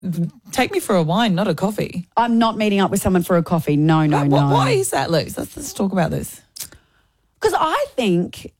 take me for a wine, not a coffee. I'm not meeting up with someone for a coffee. No. Why is that, Luce? Let's talk about this. Because I think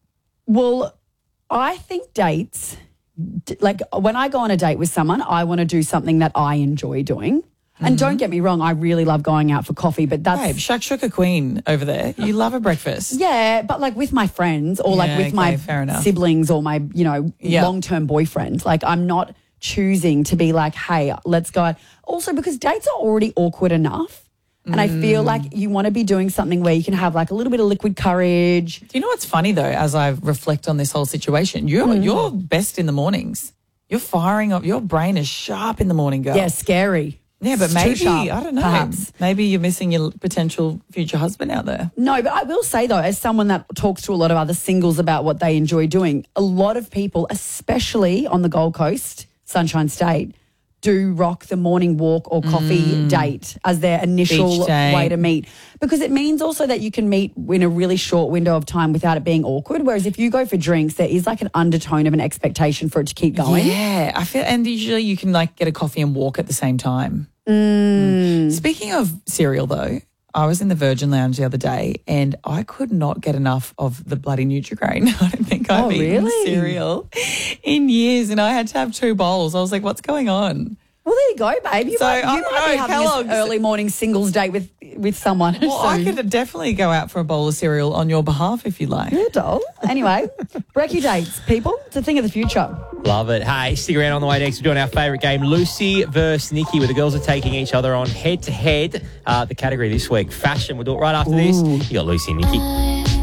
dates, like when I go on a date with someone, I want to do something that I enjoy doing. And don't get me wrong, I really love going out for coffee, but that's... Babe, shakshuka queen over there. You love a breakfast. Yeah, but like with my friends or like with my siblings or my, long-term boyfriend, like I'm not choosing to be like, hey, let's go out. Also because dates are already awkward enough. And I feel like you want to be doing something where you can have like a little bit of liquid courage. Do you know what's funny though, as I reflect on this whole situation? You're best in the mornings. You're firing up. Your brain is sharp in the morning, girl. Yeah, scary. Yeah, but maybe, I don't know, perhaps. Maybe you're missing your potential future husband out there. No, but I will say though, as someone that talks to a lot of other singles about what they enjoy doing, a lot of people, especially on the Gold Coast, Sunshine State, do rock the morning walk or coffee date as their initial way to meet. Because it means also that you can meet in a really short window of time without it being awkward. Whereas if you go for drinks, there is like an undertone of an expectation for it to keep going. Yeah, I feel, and usually you can like get a coffee and walk at the same time. Speaking of cereal though, I was in the Virgin Lounge the other day and I could not get enough of the bloody Nutri-Grain. I don't think I've eaten cereal in years and I had to have 2 bowls. I was like, what's going on? Well, there you go, babe. You might be having this early morning singles date with someone. Well, I could definitely go out for a bowl of cereal on your behalf if you like. Yeah, doll. Anyway, brekkie dates, people. It's a thing of the future. Love it. Hey, stick around on the way next. We're doing our favourite game, Lucy versus Nikki, where the girls are taking each other on head-to-head. The category this week, fashion. We'll do it right after this. You got Lucy and Nikki.